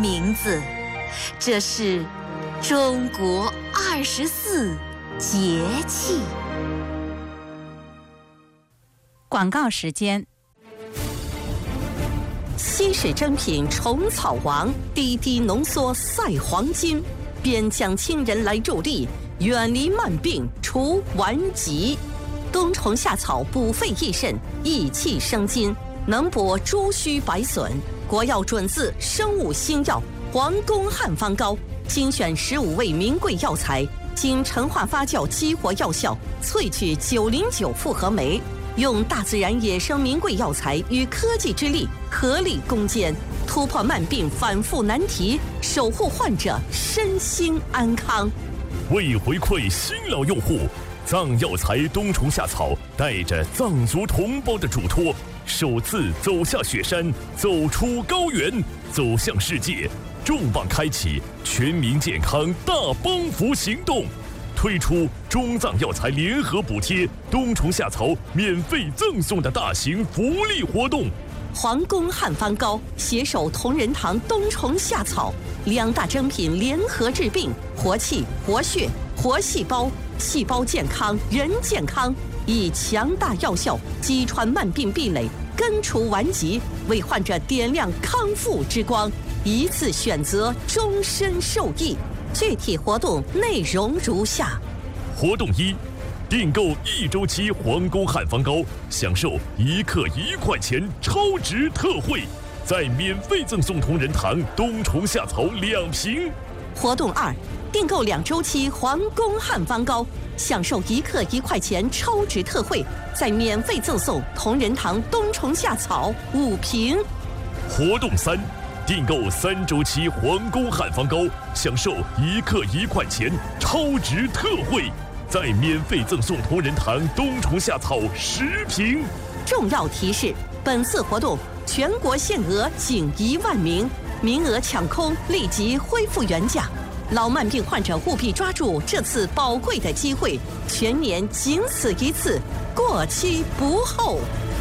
名字，这是中国24节气。 广告时间。 稀水珍品虫草王，滴滴浓缩赛黄金，边疆亲人来助力，远离慢病除顽疾。冬虫夏草补肺益肾，益气生津，能补诸虚百损。国药准字生物新药皇宫汉方膏，精选15味名贵药材，经陈化发酵激活药效，萃取909复合酶。用大自然野生名贵药材与科技之力合力攻坚，突破慢病反复难题，守护患者身心安康。 为回馈新老用户，藏药材冬虫夏草带着藏族同胞的嘱托，首次走下雪山，走出高原，走向世界，重磅开启全民健康大帮扶行动，推出中藏药材联合补贴冬虫夏草免费赠送的大型福利活动。 皇宫汉方膏携手同仁堂冬虫夏草2大珍品联合治病，活气活血活细胞，细胞健康人健康，以强大药效击穿慢病壁垒，根除顽疾，为患者点亮康复之光，一次选择终身受益。具体活动内容如下： 活动1，订购1周期皇宫汉方膏，享受1克1块钱超值特惠，再免费赠送同仁堂冬虫夏草2瓶。 活动2，订购2周期皇宫汉方膏，享受1克1块钱超值特惠，再免费赠送同仁堂冬虫夏草5瓶。 活动3，订购3周期皇宫汉方膏，享受1克1块钱超值特惠，再免费赠送同仁堂冬虫夏草10瓶。 重要提示：本次活动全国限额仅1万名，名额抢空，立即恢复原价。老慢病患者务必抓住这次宝贵的机会，全年仅此一次，过期不候。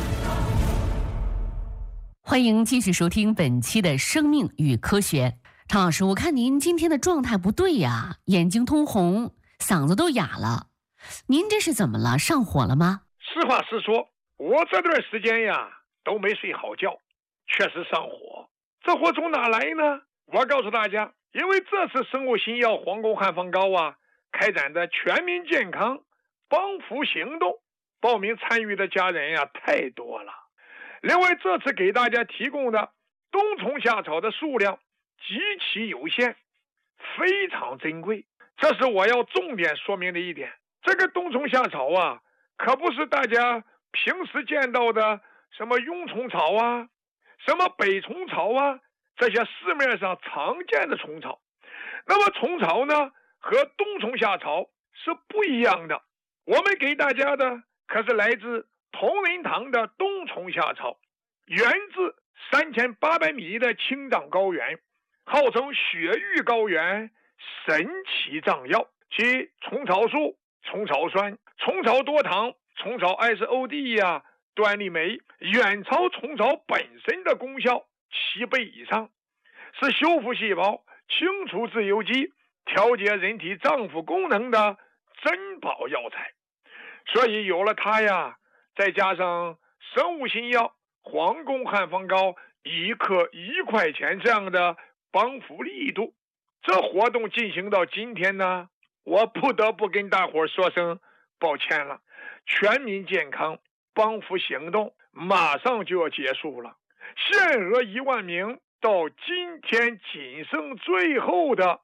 欢迎继续收听本期的生命与科学。常老师，我看您今天的状态不对呀，眼睛通红，嗓子都哑了，您这是怎么了？上火了吗？ 实话实说，我这段时间呀都没睡好觉，确实上火。这火从哪来呢？我告诉大家，因为这次生物新药皇宫汉方膏啊开展的全民健康帮扶行动，报名参与的家人呀太多了。另外，这次给大家提供的冬虫夏草的数量极其有限，非常珍贵，这是我要重点说明的一点。这个冬虫夏草啊，可不是大家平时见到的什么臃虫草啊、什么北虫草啊，这些市面上常见的虫草。那么虫草呢，和冬虫夏草是不一样的。我们给大家的可是来自同仁堂的冬虫夏草，源自3800米的青藏高原，号称雪域高原神奇藏药，其虫草素、虫草酸、虫草多糖、虫草 SOD 呀、端粒酶远超虫草本身的功效7倍以上，是修复细胞、清除自由基、调节人体脏腑功能的珍宝药材。所以有了它呀，再加上生物新药皇宫汉方膏1克1块钱这样的帮扶力度，这活动进行到今天呢，我不得不跟大伙说声抱歉了。全民健康帮扶行动马上就要结束了，限额1万名，到今天仅剩最后的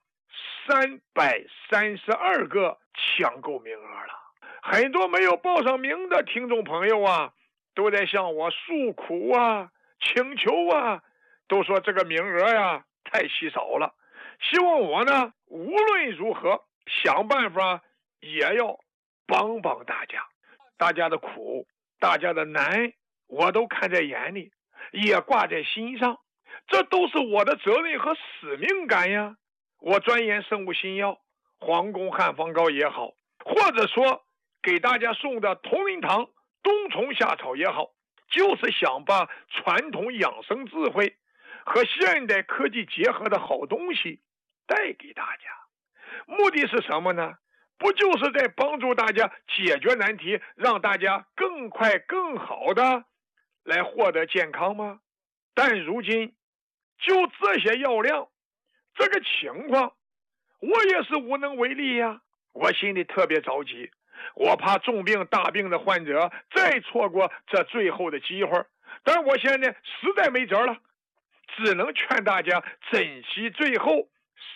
332个抢购名额了。很多没有报上名的听众朋友啊，都在向我诉苦啊、请求啊，都说这个名额呀太稀少了。希望我呢无论如何想办法也要帮帮大家，大家的苦、大家的难我都看在眼里，也挂在心上，这都是我的责任和使命感呀。我钻研生物新药皇宫汉方膏也好，或者说给大家送的同仁堂冬虫夏草也好，就是想把传统养生智慧和现代科技结合的好东西带给大家。目的是什么呢？不就是在帮助大家解决难题，让大家更快更好的来获得健康吗？但如今就这些药量，这个情况我也是无能为力呀。我心里特别着急，我怕重病大病的患者再错过这最后的机会，但我现在实在没辙了，只能劝大家珍惜最后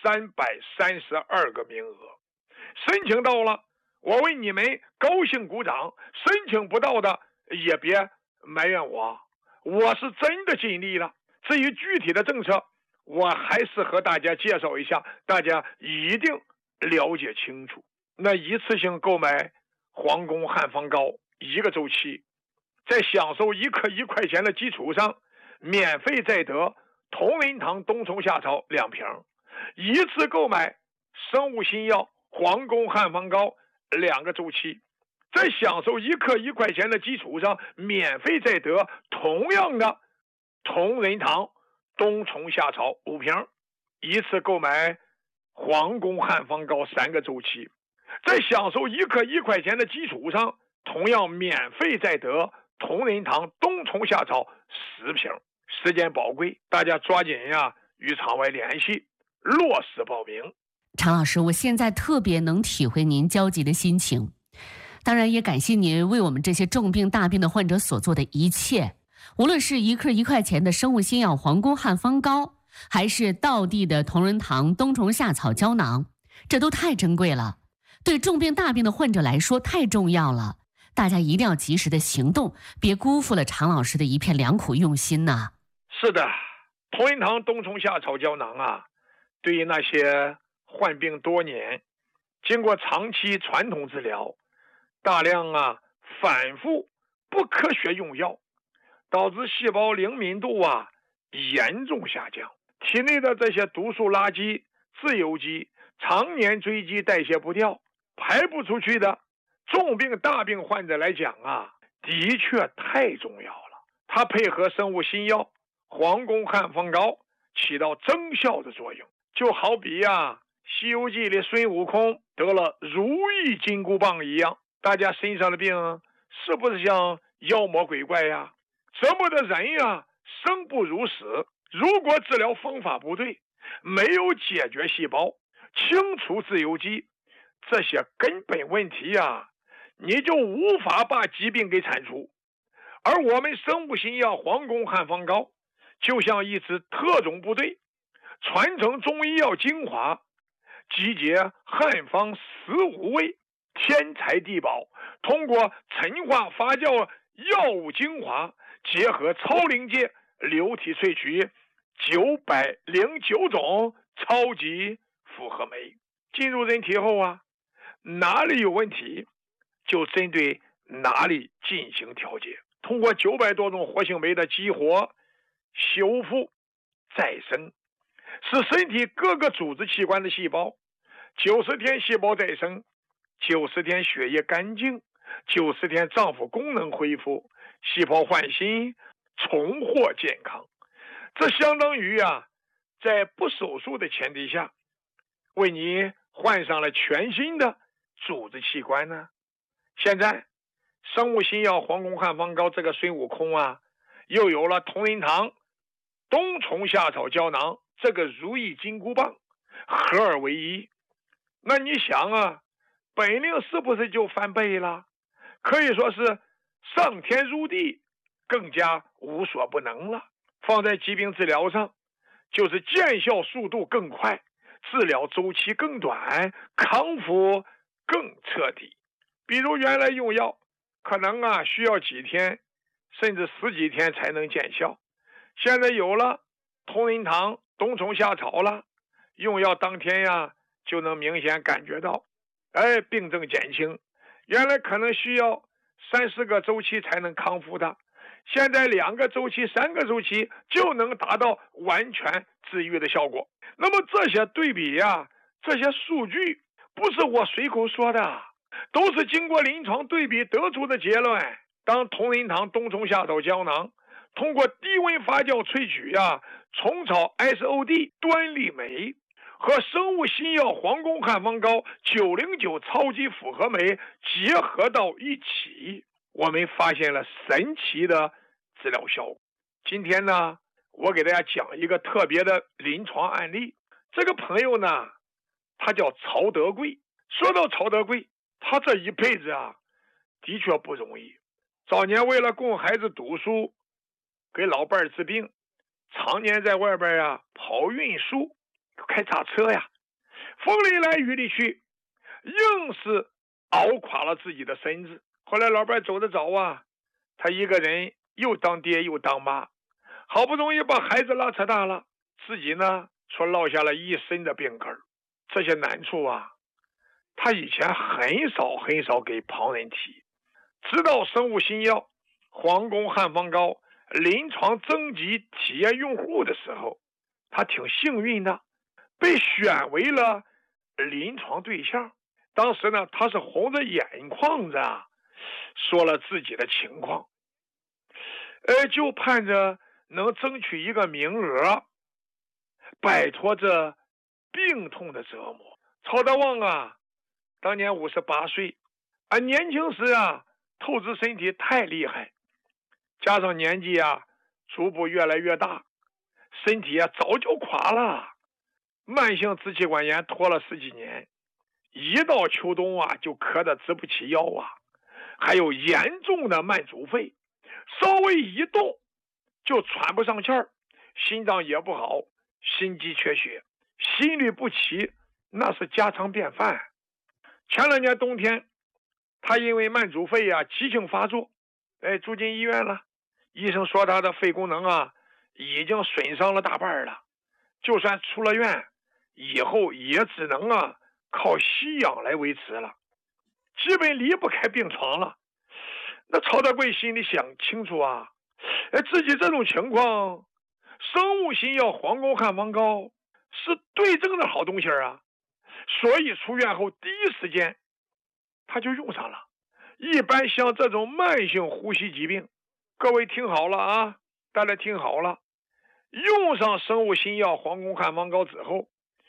332个名额。申请到了，我为你们高兴鼓掌；申请不到的也别埋怨我，我是真的尽力了。至于具体的政策，我还是和大家介绍一下，大家一定了解清楚。那一次性购买皇宫汉方膏1个周期，在享受1克1块钱的基础上，免费再得同仁堂冬虫夏草2瓶。一次购买生物新药皇宫汉方膏2个周期，在享受1克1块钱的基础上，免费再得同样的同仁堂冬虫夏草5瓶。一次购买皇宫汉方膏3个周期，在享受1克1块钱的基础上，同样免费再得同仁堂冬虫夏草10瓶。时间宝贵，大家抓紧呀，与场外联系，落实报名。 常老师，我现在特别能体会您焦急的心情，当然也感谢您为我们这些重病大病的患者所做的一切。无论是1克1块钱的生物新药皇宫汉方膏，还是道地的同仁堂冬虫夏草胶囊，这都太珍贵了，对重病大病的患者来说太重要了。大家一定要及时的行动，别辜负了常老师的一片良苦用心呐。 是的，同仁堂冬虫夏草胶囊啊，对于那些患病多年，经过长期传统治疗，大量反复不科学用药，导致细胞灵敏度严重下降，体内的这些毒素垃圾、自由基常年堆积代谢不掉，排不出去的重病大病患者来讲的确太重要了。它配合生物新药皇宫汉方膏起到增效的作用，就好比西游记里孙悟空得了如意金箍棒一样。大家身上的病是不是像妖魔鬼怪呀？折磨的人生不如死。如果治疗方法不对，没有解决细胞，清除自由基，这些根本问题你就无法把疾病给铲除。而我们生物新药皇宫汉方膏就像一支特种部队，传承中医药精华，集结汉方15味天才地宝，通过陈化发酵药物精华，结合超临界流体萃取909种超级复合酶，进入人体后哪里有问题就针对哪里进行调节，通过900多种活性酶的激活、修复、再生，使身体各个组织器官的细胞90天细胞再生，90天血液干净，90天脏腑功能恢复，细胞焕新，重获健康。这相当于在不手术的前提下，为你换上了全新的组织器官呢。现在生物新药皇宫汉方膏这个孙悟空又有了同仁堂冬虫夏草胶囊这个如意金箍棒，合二为一。那你想本领是不是就翻倍了？可以说是上天入地，更加无所不能了。放在疾病治疗上，就是见效速度更快，治疗周期更短，康复更彻底。比如原来用药可能需要几天甚至10几天才能见效，现在有了同仁堂冬虫夏草了，用药当天就能明显感觉到病症减轻。原来可能需要3-4个周期才能康复的，现在2个周期3个周期就能达到完全治愈的效果。那么这些对比这些数据不是我随口说的，都是经过临床对比得出的结论。当同仁堂冬虫夏草胶囊通过低温发酵萃取虫草 SOD 端粒酶和生物新药黄宫汉方膏909超级复合酶结合到一起，我们发现了神奇的治疗效果。今天呢，我给大家讲一个特别的临床案例。这个朋友呢，他叫曹德贵。说到曹德贵，他这一辈子啊，的确不容易。早年为了供孩子读书，给老伴儿治病，常年在外边啊跑运输，开大车呀，风里来雨里去，硬是熬垮了自己的身子。后来老伴儿走得早啊，他一个人又当爹又当妈，好不容易把孩子拉扯大了，自己呢却落下了一身的病根。这些难处啊，他以前很少给旁人提。直到生物新药黄宫汉方膏临床征集体验用户的时候，他挺幸运的，被选为了临床对象。当时呢，他是红着眼眶子啊，说了自己的情况，就盼着能争取一个名额，摆脱这病痛的折磨。曹德旺啊，当年58岁，年轻时啊透支身体太厉害，加上年纪啊逐步越来越大，身体啊早就垮了，慢性支气管炎拖了10几年，一到秋冬啊就咳得直不起腰啊，还有严重的慢阻肺，稍微一动就喘不上气儿，心脏也不好，心肌缺血，心律不齐，那是家常便饭。前2年冬天，他因为慢阻肺啊急性发作，住进医院了。医生说他的肺功能啊已经损伤了大半了，就算出了院，以后也只能啊靠吸氧来维持了，基本离不开病床了。那曹德贵心里想清楚啊，自己这种情况，生物新药黄宫汉方膏是对症的好东西啊，所以出院后第一时间他就用上了。一般像这种慢性呼吸疾病，各位听好了啊，大家听好了，用上生物新药黄宫汉方膏之后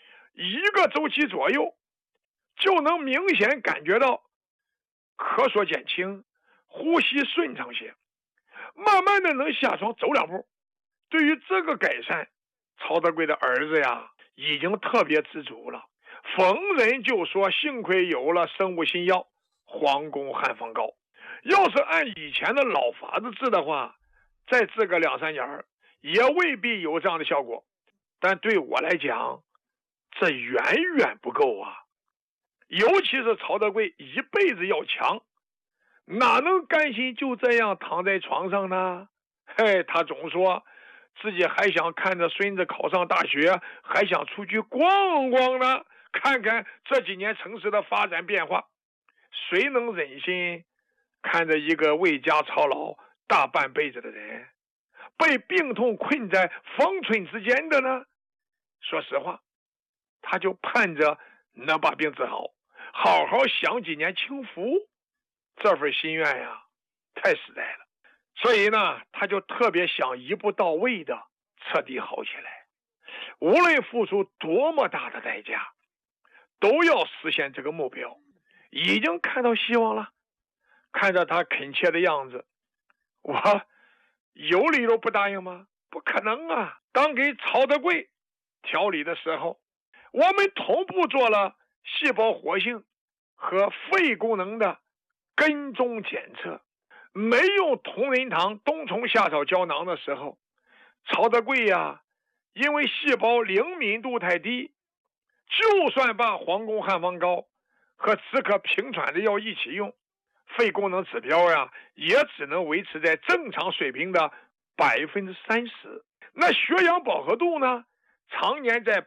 ，1个周期左右就能明显感觉到咳嗽减轻，呼吸顺畅些，慢慢的能下床走2步。对于这个改善，曹德贵的儿子呀已经特别知足了，逢人就说幸亏有了生物新药黄宫汉方膏，要是按以前的老法子治的话，再治个2、3年也未必有这样的效果。但对我来讲，这远远不够啊！尤其是曹德贵一辈子要强，哪能甘心就这样躺在床上呢？他总说自己还想看着孙子考上大学，还想出去逛逛呢，看看这几年城市的发展变化。谁能忍心看着一个为家操劳大半辈子的人被病痛困在方寸之间的呢？说实话，他就盼着能把病治好，好好享几年清福。这份心愿呀，太实在了。所以呢，他就特别想一步到位的彻底好起来，无论付出多么大的代价，都要实现这个目标。已经看到希望了，看着他恳切的样子，我有理由不答应吗？不可能啊！当给曹德贵调理的时候，我们同步做了细胞活性和肺功能的跟踪检测。没用同仁堂冬虫夏草胶囊的时候，曹德贵呀，因为细胞灵敏度太低，就算把黄宫汉方膏和止咳平喘的药一起用，肺功能指标呀也只能维持在正常水平的30%。那血氧饱和度呢，常年在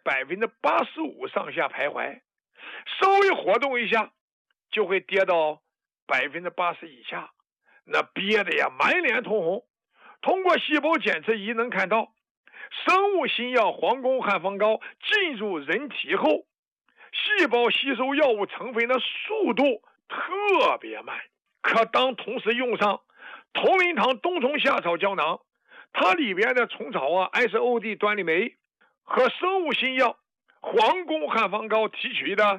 85%上下徘徊，稍微活动一下就会跌到80%以下，那憋得呀满脸通红。通过细胞检测仪能看到，生物新药黄宫汉方膏进入人体后，细胞吸收药物成分的速度特别慢。可当同时用上同仁堂冬虫夏草胶囊， 它里边的虫草啊、SOD 端粒酶和生物新药皇宫汉方膏提取的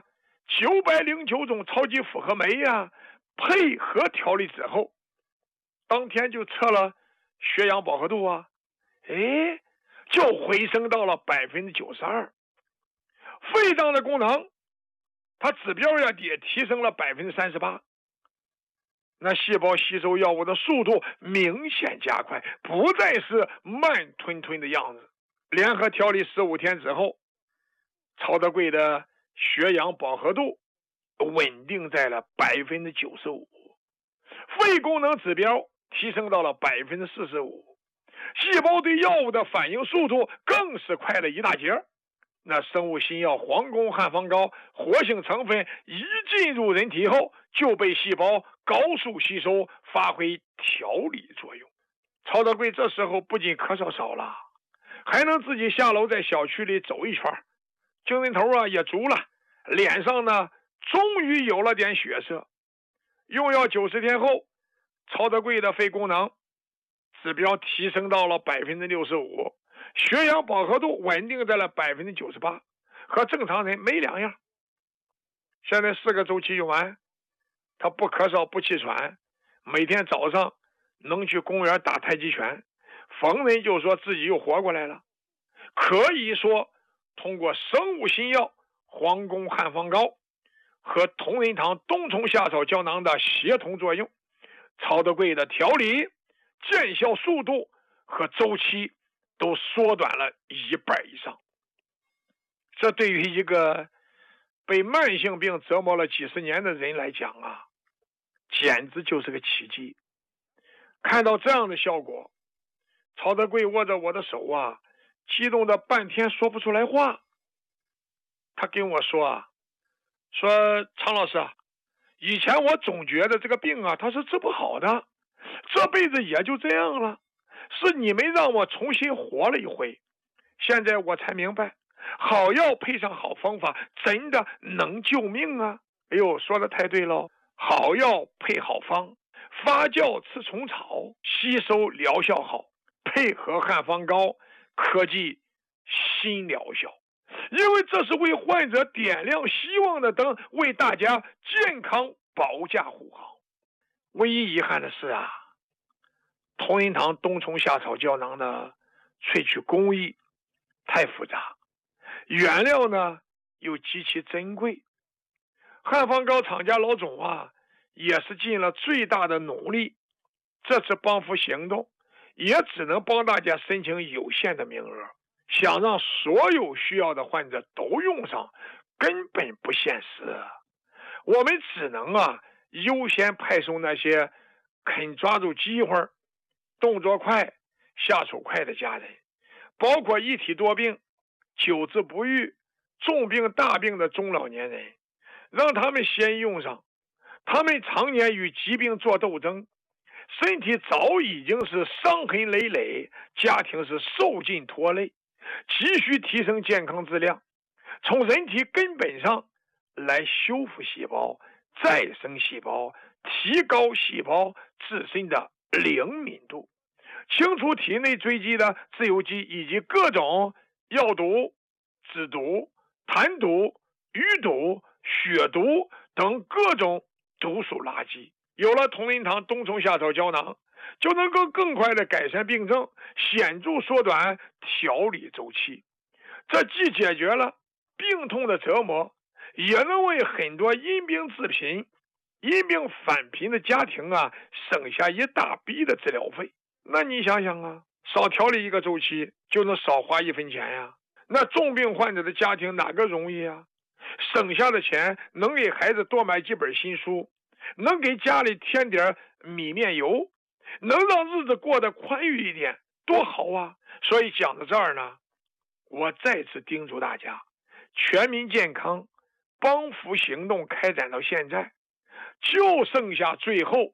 909种超级复合酶呀，配合调理之后，当天就测了血氧饱和度啊，就回升到了92%。肺脏的功能，它指标也提升了38%。那细胞吸收药物的速度明显加快，不再是慢吞吞的样子。联合调理15天之后，曹德贵的血氧饱和度稳定在了95%，肺功能指标提升到了45%，细胞对药物的反应速度更是快了一大截。那生物新药皇宫汉方膏活性成分一进入人体后，就被细胞高速吸收，发挥调理作用。曹德贵这时候不仅咳嗽少了，还能自己下楼在小区里走一圈，精神头啊也足了，脸上呢终于有了点血色。用药90天后，曹德贵的肺功能指标提升到了65%，血氧饱和度稳定在了98%，和正常人没两样。现在4个周期用完，他不咳嗽不气喘，每天早上能去公园打太极拳，逢人就说自己又活过来了。可以说通过生物新药皇宫汉方膏和同仁堂冬虫夏草胶囊的协同作用，曹德贵的调理见效速度和周期都缩短了100%以上。这对于一个被慢性病折磨了几十年的人来讲啊，简直就是个奇迹。看到这样的效果，曹德贵握着我的手啊，激动的半天说不出来话。他跟我说常老师啊，以前我总觉得这个病啊它是治不好的，这辈子也就这样了，是你们让我重新活了一回，现在我才明白，好药配上好方法真的能救命啊。哎呦，说的太对了，好药配好方，发酵吃虫草，吸收疗效好，配合汉方膏，科技新疗效。因为这是为患者点亮希望的灯，为大家健康保驾护航。唯一遗憾的是啊，同仁堂冬虫夏草胶囊的萃取工艺太复杂，原料呢又极其珍贵。汉方膏厂家老总啊，也是尽了最大的努力，这次帮扶行动也只能帮大家申请有限的名额，想让所有需要的患者都用上，根本不现实。我们只能优先派送那些肯抓住机会、动作快、下手快的家人，包括一体多病、久治不愈、重病大病的中老年人，让他们先用上。他们常年与疾病做斗争，身体早已经是伤痕累累，家庭是受尽拖累，急需提升健康质量，从人体根本上来修复细胞、再生细胞，提高细胞自身的灵敏度，清除体内堆积的自由基以及各种药毒、脂毒、痰毒、余毒、血毒等各种毒素垃圾。有了同仁堂冬虫夏草胶囊，就能够更快的改善病症，显著缩短调理周期。这既解决了病痛的折磨，也能为很多因病致贫、因病返贫的家庭省下一大笔的治疗费。那你想想少调理一个周期就能少花1分钱呀。那重病患者的家庭哪个容易啊？省下的钱能给孩子多买几本新书，能给家里添点米面油，能让日子过得宽裕一点，多好啊。所以讲到这儿呢，我再次叮嘱大家，全民健康帮扶行动开展到现在，就剩下最后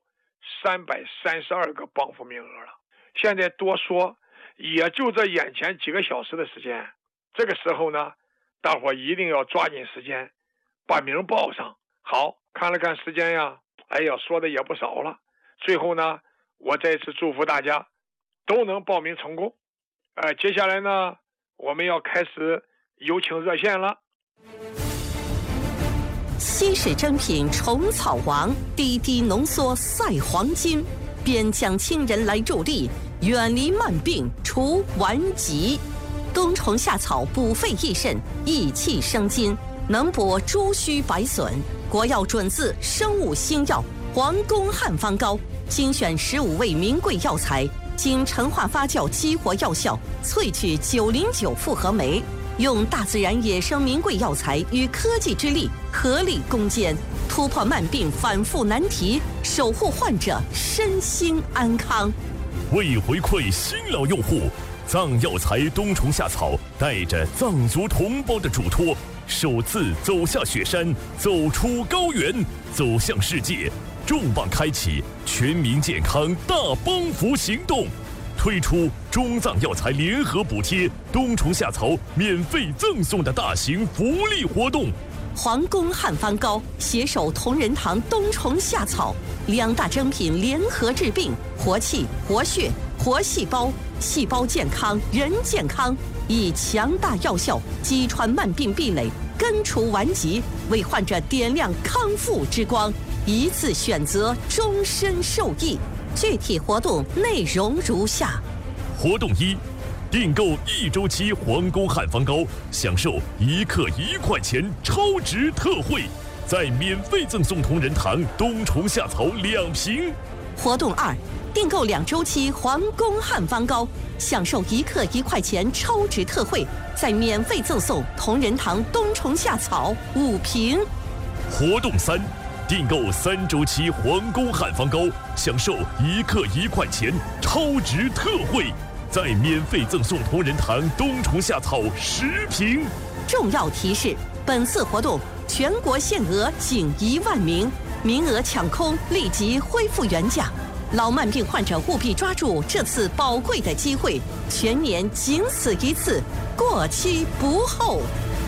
332个帮扶名额了。现在多说也就这眼前几个小时的时间，这个时候呢，大伙一定要抓紧时间把名报上。好，看了看时间呀，说的也不少了。最后呢，我再次祝福大家都能报名成功。接下来呢，我们要开始有请热线了。 稀世珍品虫草王，滴滴浓缩赛黄金，边疆亲人来助力，远离慢病除顽疾。冬虫夏草补肺益肾，益气生津，能补诸虚百损。国药准字生物新药皇宫汉方膏，精选15味名贵药材，经陈化发酵激活药效，萃取909复合酶，用大自然野生名贵药材与科技之力合力攻坚，突破慢病反复难题，守护患者身心安康。 为回馈新老用户，藏药材冬虫夏草带着藏族同胞的嘱托，首次走下雪山，走出高原，走向世界，重磅开启全民健康大帮扶行动，推出中藏药材联合补贴冬虫夏草免费赠送的大型福利活动。 皇宫汉方膏携手同仁堂冬虫夏草2大珍品联合治病，活气、活血、活细胞，细胞健康，人健康，以强大药效击穿慢病壁垒，根除顽疾，为患者点亮康复之光，一次选择，终身受益。具体活动内容如下： 活动1，订购1周期皇宫汉方膏，享受1克1块钱超值特惠，再免费赠送同仁堂冬虫夏草2瓶。 活动2，订购2周期皇宫汉方膏，享受1克1块钱超值特惠，再免费赠送同仁堂冬虫夏草5瓶。 活动3，订购3周期皇宫汉方膏，享受1克1块钱超值特惠，再免费赠送同仁堂冬虫夏草10瓶。 重要提示：本次活动全国限额仅1万名，名额抢空，立即恢复原价。老慢病患者务必抓住这次宝贵的机会，全年仅此一次，过期不候。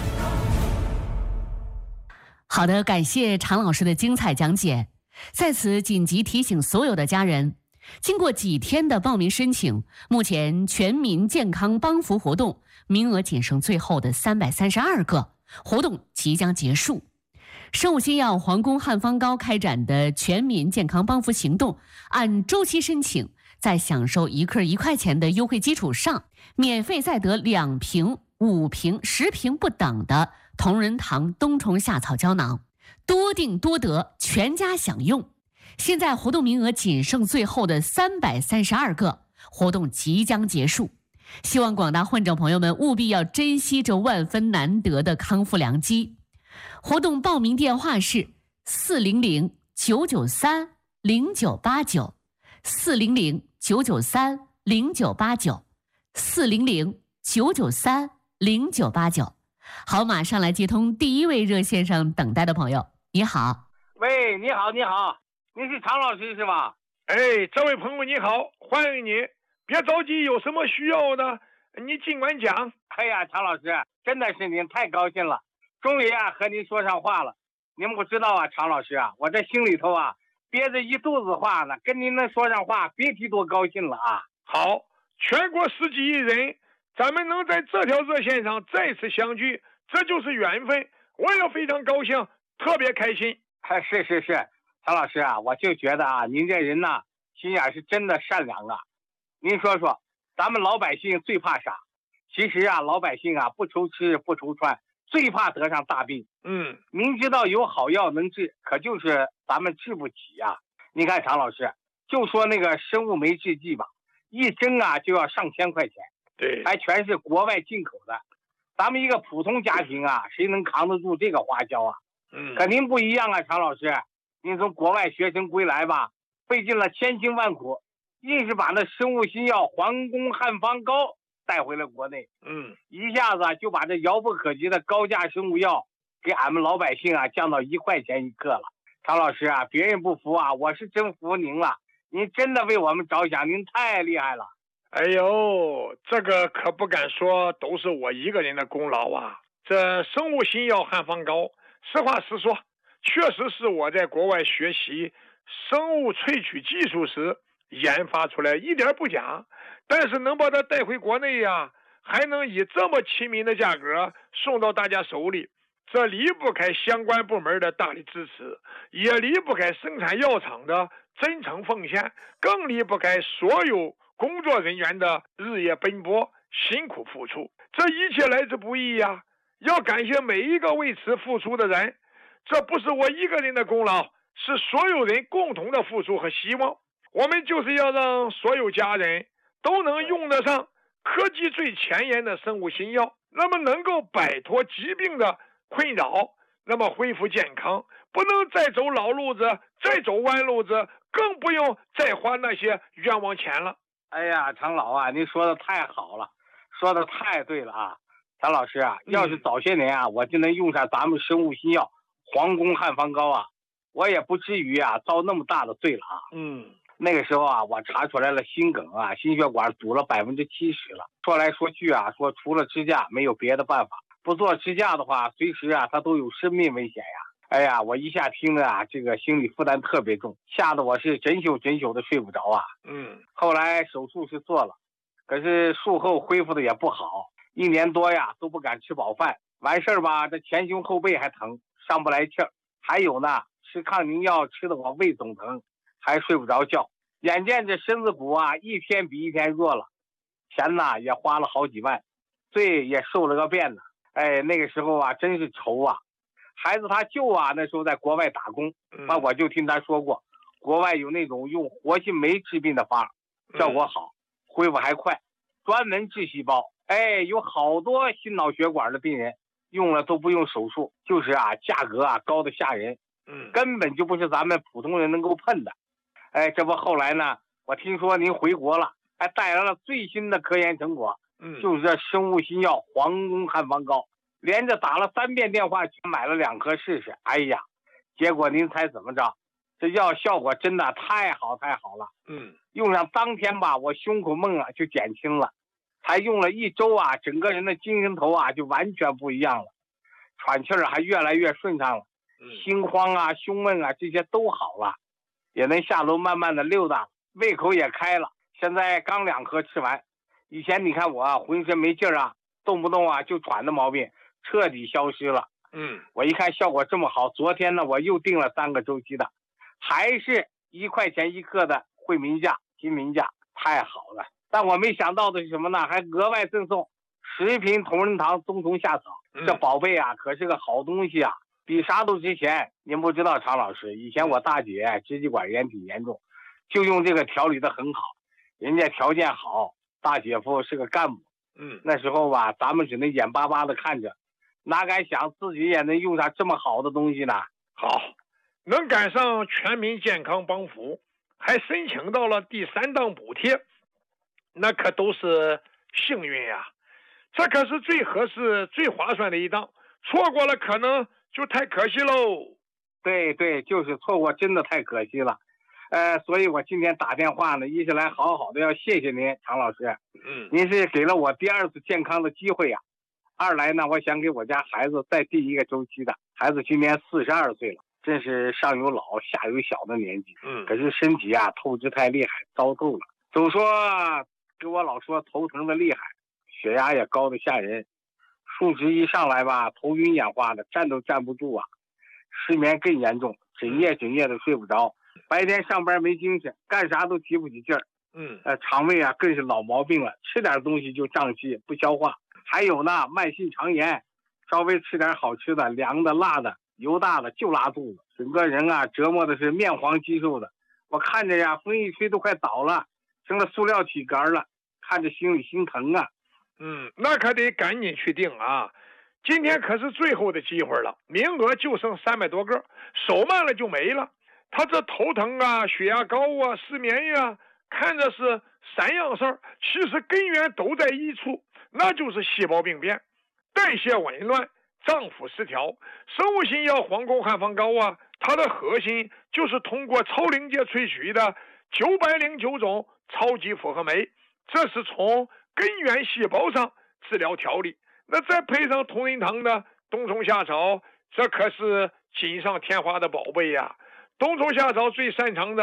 好的，感谢常老师的精彩讲解。在此紧急提醒所有的家人，经过几天的报名申请，目前全民健康帮扶活动名额仅剩最后的332个，活动即将结束。生物新药皇宫汉方膏开展的全民健康帮扶行动，按周期申请，在享受1克1块钱的优惠基础上，免费再得2瓶、5瓶、10瓶不等的同仁堂冬虫夏草胶囊，多订多得，全家享用。现在活动名额仅剩最后的332个，活动即将结束。希望广大患者朋友们务必要珍惜这万分难得的康复良机。活动报名电话是400-993-0989 400-993-0989 400-993-0989。好，马上来接通第一位热线上等待的朋友。你好。 喂，你好，你好，您是常老师是吧？ 这位朋友你好，欢迎你，别着急，有什么需要的你尽管讲。 哎呀，常老师，真的是您太高兴了，终于和您说上话了。您不知道啊，常老师啊，我这心里头憋着一肚子话呢，跟您能说上话，别提多高兴了啊。 好，全国10几亿人，咱们能在这条热线上再次相聚，这就是缘分，我也非常高兴，特别开心。 是，常老师啊，我就觉得您这人心眼是真的善良啊。您说说，咱们老百姓最怕啥？其实老百姓不愁吃不愁穿，最怕得上大病。明知道有好药能治，可就是咱们治不起呀。你看常老师，就说那个生物酶制剂吧，一针就要上千块钱， 对， 还全是国外进口的。咱们一个普通家庭谁能扛得住这个花销啊？可您不一样常老师，您从国外学成归来吧，费尽了千辛万苦，硬是把那生物新药皇宫汉方膏带回了国内。一下子就把这遥不可及的高价生物药给俺们老百姓降到1块钱1克了。常老师别人不服我是真服您了，您真的为我们着想，您太厉害了。 哎呦，这个可不敢说都是我一个人的功劳啊。这生物新药汉方膏，实话实说，确实是我在国外学习生物萃取技术时研发出来一点不假，但是能把它带回国内呀，还能以这么亲民的价格送到大家手里，这离不开相关部门的大力支持，也离不开生产药厂的真诚奉献，更离不开所有工作人员的日夜奔波、辛苦付出。这一切来之不易呀，要感谢每一个为此付出的人。这不是我一个人的功劳，是所有人共同的付出和希望。我们就是要让所有家人都能用得上科技最前沿的生物新药，那么能够摆脱疾病的困扰，那么恢复健康，不能再走老路子，再走弯路子，更不用再花那些冤枉钱了。 哎呀，常老啊，您说的太好了，说的太对了啊。常老师啊，要是早些年啊，我就能用上咱们生物新药皇宫汉方膏啊，我也不至于啊遭那么大的罪了啊。那个时候啊，我查出来了心梗啊，心血管堵了70%了。说来说去啊，说除了支架没有别的办法，不做支架的话，随时啊它都有生命危险呀。哎呀，我一下听着啊，这个心理负担特别重，吓得我是整宿的睡不着啊。后来手术是做了，可是术后恢复的也不好，1年多呀都不敢吃饱饭，完事儿吧，这前胸后背还疼，上不来气儿。还有呢，吃抗凝药吃的我胃总疼，还睡不着觉。眼见这身子骨啊一天比一天弱了，钱呢也花了好几万，罪也受了个遍呢。哎，那个时候啊真是愁啊。孩子他舅啊那时候在国外打工，我就听他说过，国外有那种用活性酶治病的方，效果好，恢复还快，专门治细胞。哎，有好多心脑血管的病人用了都不用手术，就是啊价格啊高的吓人，根本就不是咱们普通人能够碰的。哎，这不后来呢，我听说您回国了，还带来了最新的科研成果，就是这生物新药皇宫汉方膏，连着打了3遍电话去买了2颗试试。哎呀，结果您猜怎么着？这药效果真的太好了。用上当天吧，我胸口闷啊就减轻了，才用了1周啊，整个人的精神头啊就完全不一样了，喘气儿还越来越顺畅了，心慌啊、胸闷啊这些都好了，也能下楼慢慢的溜达，胃口也开了。现在刚2颗吃完，以前你看我啊浑身没劲儿啊，动不动啊就喘的毛病彻底消失了。我一看效果这么好，昨天呢我又订了3个周期的，还是1块钱1克的惠民价、金民价，太好了。但我没想到的是什么呢？还额外赠送10瓶同仁堂冬虫夏草，这宝贝啊可是个好东西啊，比啥都值钱。您不知道，常老师，以前我大姐支气管炎挺严重，就用这个调理的很好，人家条件好，大姐夫是个干部。那时候吧，咱们只能眼巴巴的看着，哪敢想自己也能用上这么好的东西呢？ 好，能赶上全民健康帮扶，还申请到了第3档补贴，那可都是幸运呀。这可是最合适、最划算的一档，错过了可能就太可惜喽。 对，就是错过，真的太可惜了。所以我今天打电话呢，一是来好好的要谢谢您，常老师。您是给了我第2次健康的机会呀。二来呢，我想给我家孩子再第1个周期的。孩子今年42岁了，真是上有老下有小的年纪。可是身体啊透支太厉害，糟透了。总说给我老说头疼的厉害，血压也高的吓人，数值一上来吧，头晕眼花的，站都站不住啊。失眠更严重，整夜的睡不着，白天上班没精神，干啥都提不起劲儿。肠胃啊更是老毛病了，吃点东西就胀气不消化。还有呢，慢性肠炎，稍微吃点好吃的，凉的、辣的、油大的就拉肚子，整个人啊折磨的是面黄肌瘦的。我看着呀，风一吹都快倒了，成了塑料体格了，看着心里心疼啊。 那可得赶紧去订啊！今天可是最后的机会了，名额就剩300多个，手慢了就没了。他这头疼啊、血压高啊、失眠呀，看着是3样事儿，其实根源都在一处，那就是细胞病变、代谢紊乱、脏腑失调。生物新药皇宫汉方膏啊，它的核心就是通过超临界萃取的909种超级复合酶，这是从根源细胞上治疗调理。那再配上同仁堂的冬虫夏草，这可是锦上添花的宝贝呀。冬虫夏草最擅长的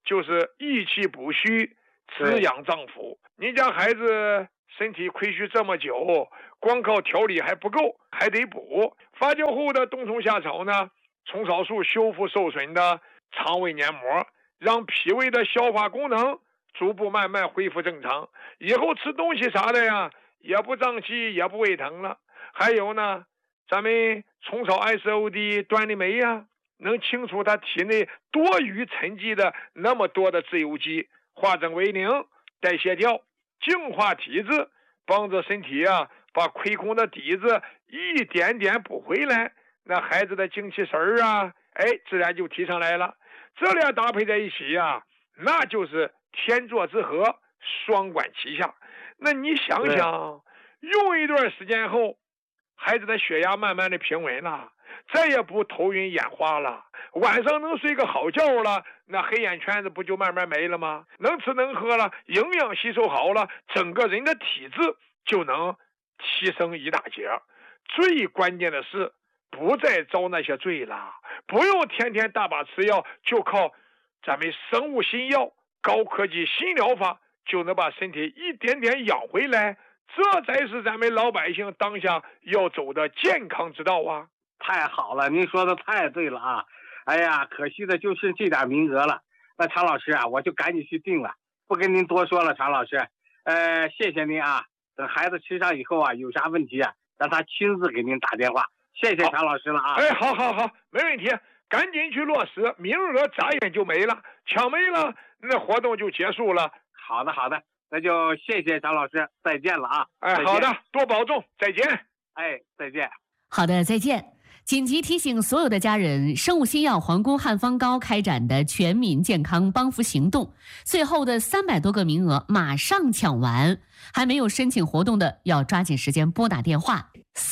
就是益气补虚，滋养脏腑。你家孩子身体亏虚这么久，光靠调理还不够，还得补。发酵后的冬虫夏草呢，虫草素修复受损的肠胃黏膜，让脾胃的消化功能逐步慢慢恢复正常。以后吃东西啥的呀，也不胀气，也不胃疼了。还有呢，咱们虫草 SOD 端粒酶呀，能清除他体内多余沉积的那么多的自由基，化整为零，代谢掉，净化体质，帮助身体啊把亏空的底子一点点补回来。那孩子的精气神儿啊，自然就提上来了。这俩搭配在一起呀，那就是天作之合，双管齐下。那你想想，用一段时间后，孩子的血压慢慢的平稳了，再也不头晕眼花了，晚上能睡个好觉了，那黑眼圈子不就慢慢没了吗？能吃能喝了，营养吸收好了，整个人的体质就能提升一大截。最关键的是不再遭那些罪了，不用天天大把吃药，就靠咱们生物新药、高科技新疗法就能把身体一点点养回来。这才是咱们老百姓当下要走的健康之道啊！ 太好了，您说的太对了啊！哎呀，可惜的就是这点名额了。那常老师啊，我就赶紧去订了，不跟您多说了，常老师。谢谢您啊！等孩子吃上以后啊，有啥问题啊，让他亲自给您打电话。谢谢常老师了啊！ 好，没问题，赶紧去落实，名额眨眼就没了，抢没了，那活动就结束了。 好的。那就谢谢常老师，再见了啊！ 好的，多保重，再见。 再见。 好的，再见。紧急提醒所有的家人，生物新药皇宫汉方膏开展的全民健康帮扶行动，最后的300多个名额马上抢完，还没有申请活动的要抓紧时间拨打电话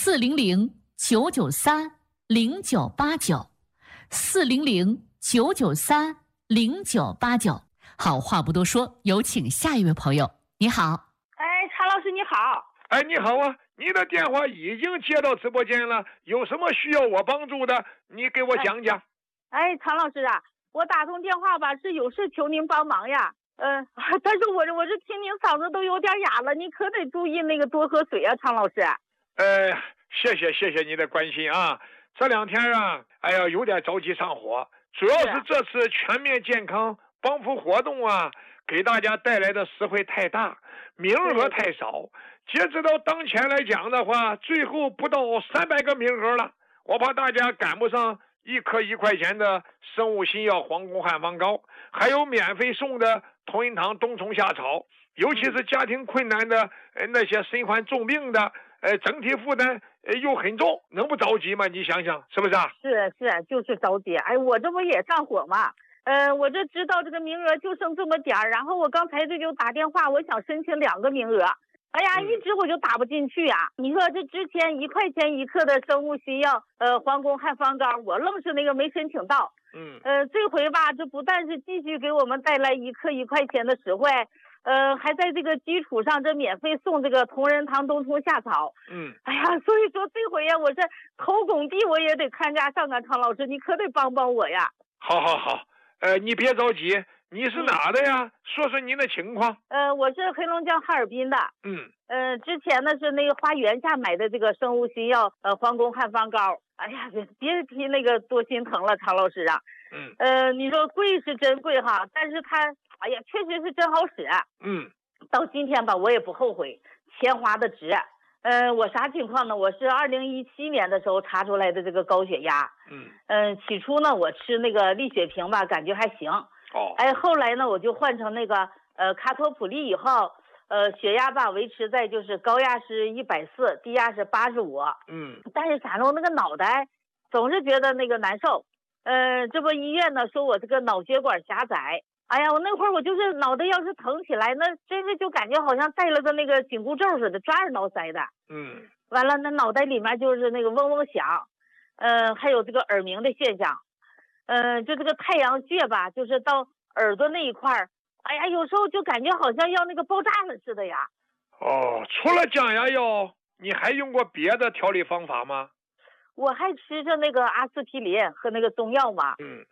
400-993-0989，400-993-0989。好话不多说，有请下一位朋友。你好。 常老师你好。 你好啊，你的电话已经接到直播间了，有什么需要我帮助的，你给我讲讲。 常老师啊，我打通电话吧，是有事求您帮忙呀。但是我这听您嗓子都有点哑了，你可得注意那个多喝水啊，常老师。 谢谢你的关心啊。这2天啊，有点着急上火，主要是这次全面健康帮扶活动啊，给大家带来的实惠太大，名额太少。截止到当前来讲的话，最后不到300个名额了，我怕大家赶不上1颗1块钱的生物新药皇宫汉方膏，还有免费送的同仁堂冬虫夏草，尤其是家庭困难的那些身患重病的，整体负担又很重，能不着急吗？你想想是不是啊？ 是，就是着急。我这不也上火吗？我这知道这个名额就剩这么点儿，然后我刚才这就打电话，我想申请2个名额。一直我就打不进去呀！你说这之前1块钱1克的生物新药，皇宫汉方膏，我愣是那个没申请到。这回吧，这不但是继续给我们带来1克1块钱的实惠，还在这个基础上，这免费送这个同仁堂冬虫夏草。所以说这回呀，我这头拱地我也得看家上啊，常老师，你可得帮帮我呀！ 好，你别着急。你是哪的呀？说说您的情况。 我是黑龙江哈尔滨的。之前呢是那个花园下买的这个生物新药，皇宫汉方膏。别提那个多心疼了，常老师啊。你说贵是真贵哈，但是它，确实是真好使。到今天吧，我也不后悔，钱花的值。我啥情况呢？我是2017年的时候查出来的这个高血压。起初呢，我吃那个利血平吧，感觉还行。后来呢，我就换成那个卡托普利以后，血压吧维持在就是高压是140，低压是85。但是啥呢？我那个脑袋总是觉得那个难受。这不医院呢说我这个脑血管狭窄。我那会儿我就是脑袋要是疼起来，那真是就感觉好像带了个那个紧箍咒似的，抓耳挠腮的。完了，那脑袋里面就是那个嗡嗡响。还有这个耳鸣的现象。就这个太阳穴吧，就是到耳朵那一块儿，有时候就感觉好像要那个爆炸了似的呀。 除了降压药，你还用过别的调理方法吗？ 我还吃着那个阿司匹林和那个中药嘛。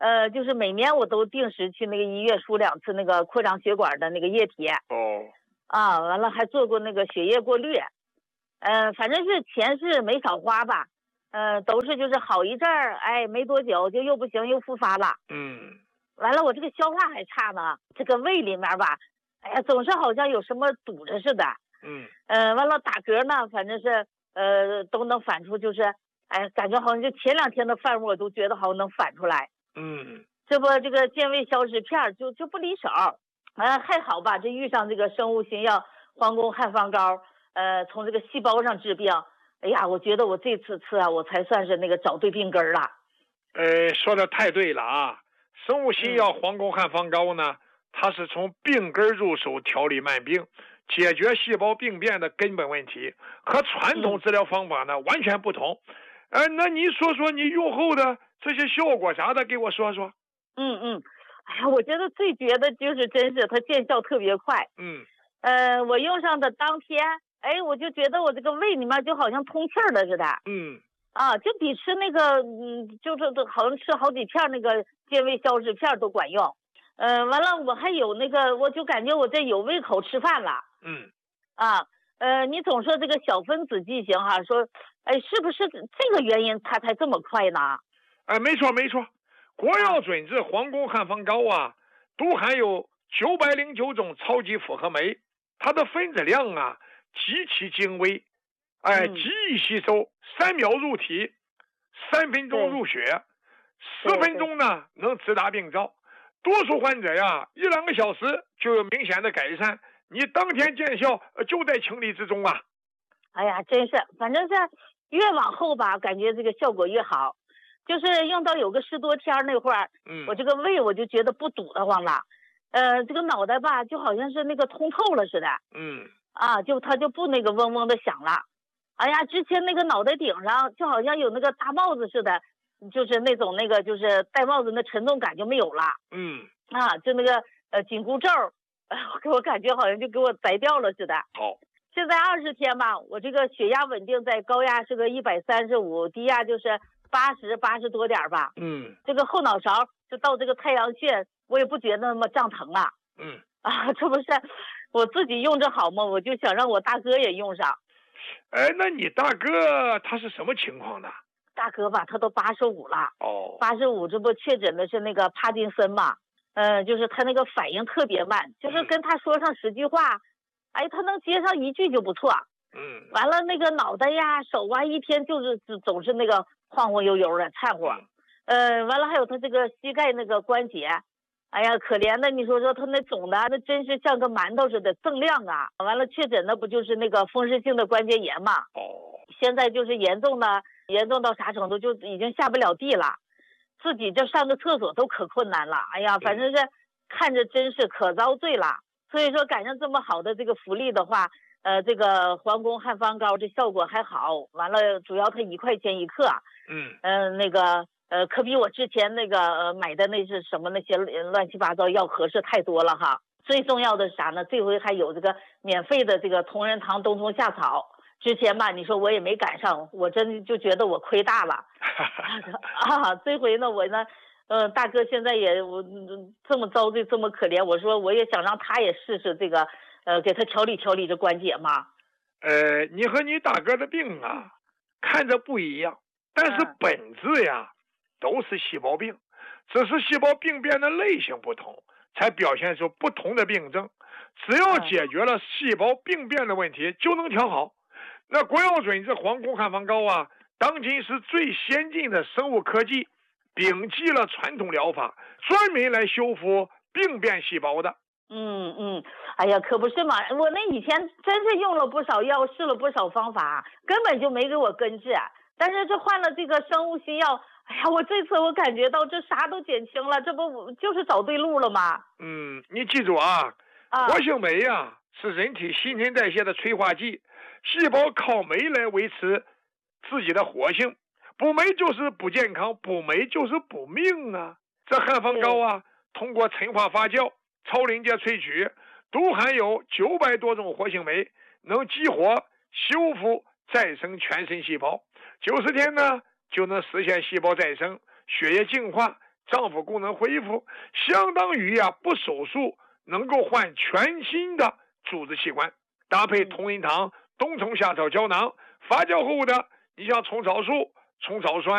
就是每年我都定时去那个医院输2次那个扩张血管的那个液体。完了还做过那个血液过滤。反正是钱是没少花吧。都是就是好一阵儿，哎，没多久就又不行，又复发了。完了我这个消化还差呢，这个胃里面吧，哎呀，总是好像有什么堵着似的。完了打嗝呢，反正是都能反出，就是哎，感觉好像就前2天的饭我都觉得好像能反出来。这不这个健胃消食片就不离手。还好吧，这遇上这个生物新药皇宫汉方膏，从这个细胞上治病。哎呀，我觉得我这次吃啊，我才算是那个找对病根了。 说的太对了啊！生物新药皇宫汉方膏呢，它是从病根入手调理慢病，解决细胞病变的根本问题，和传统治疗方法呢完全不同。那你说说你用后的这些效果啥的，给我说说。 哎呀，我觉得最绝的就是真是它见效特别快。我用上的当天。哎，我就觉得我这个胃里面就好像通气儿了似的。就比吃那个就是好像吃好几片那个健胃消食片都管用。完了我还有那个，我就感觉我这有胃口吃饭了。你总说这个小分子剂型哈，说哎是不是这个原因它才这么快呢？ 没错，国药准字皇宫汉方膏啊，都含有909种超级复合酶，它的分子量啊极其精微，极易吸收，3秒入体，3分钟入血，10分钟呢能直达病灶。多数患者呀，1-2个小时就有明显的改善，你当天见效就在情理之中啊。 哎呀，真是，反正是越往后吧，感觉这个效果越好。就是用到有个10多天那会儿，我这个胃我就觉得不堵得慌了，这个脑袋吧就好像是那个通透了似的。它就不那个嗡嗡的响了。哎呀，之前那个脑袋顶上就好像有那个大帽子似的，就是那种那个就是戴帽子那沉重感就没有了。就那个紧箍咒，给我感觉好像就给我摘掉了似的。现在20天吧，我这个血压稳定在高压是个135，低压就是80多点吧。这个后脑勺就到这个太阳穴，我也不觉得那么胀疼了。这不是我自己用着好吗？我就想让我大哥也用上。 那你大哥他是什么情况呢？ 大哥吧，他都85了。85，这不确诊的是那个帕金森嘛？就是他那个反应特别慢，就是跟他说上10句话，哎，他能接上1句就不错。完了那个脑袋呀、手啊，一天就是总是那个晃晃悠悠的掺和。完了还有他这个膝盖那个关节。哎呀，可怜的，你说他那肿的，那真是像个馒头似的锃亮啊！完了，确诊的不就是那个风湿性的关节炎嘛？现在就是严重到啥程度，就已经下不了地了，自己这上个厕所都可困难了。哎呀，反正是看着真是可遭罪了。所以说赶上这么好的这个福利的话，这个皇宫汉方膏这效果还好。完了，主要它1块钱1克。那个。可比我之前那个买的那是什么那些乱七八糟药合适太多了哈。最重要的是啥呢？这回还有这个免费的这个同仁堂冬虫夏草。之前吧，你说我也没赶上，我真就觉得我亏大了。这回呢，我呢，大哥现在也我这么遭罪这么可怜，我说我也想让他也试试这个，给他调理调理这关节嘛。 你和你大哥的病啊，看着不一样，但是本质呀。都是细胞病，只是细胞病变的类型不同，才表现出不同的病症。只要解决了细胞病变的问题，就能调好。那国药准字皇宫汉方膏啊，当今是最先进的生物科技，摒弃了传统疗法，专门来修复病变细胞的。 哎呀，可不是嘛！我那以前真是用了不少药，试了不少方法，根本就没给我根治。但是这换了这个生物新药。哎呀，我这次我感觉到这啥都减轻了，这不就是找对路了吗？ 你记住啊，活性酶呀是人体新陈代谢的催化剂，细胞靠酶来维持自己的活性，补酶就是补健康，补酶就是补命啊。这汉方膏啊，通过陈化发酵、超临界萃取，都含有900多种活性酶，能激活、修复、再生全身细胞。90天呢就能实现细胞再生、血液净化、 脏腑功能恢复，相当于不手术能够换全新的组织器官。搭配同仁堂冬虫夏草胶囊，发酵后的你像虫草素、虫草酸